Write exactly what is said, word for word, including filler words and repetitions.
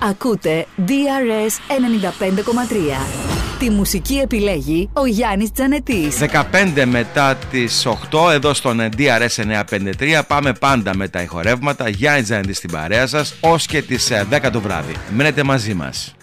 Ακούτε ντι αρ ες ενενήντα πέντε κόμμα τρία. Τη μουσική επιλέγει ο Γιάννης Τζανετής. δεκαπέντε μετά τις οκτώ εδώ στον ντι αρ ες εννιακόσια πενήντα τρία. Πάμε πάντα με τα ηχορεύματα. Γιάννης Τζανετής στην παρέα σας ως και τις δέκα το βράδυ. Μένετε μαζί μας.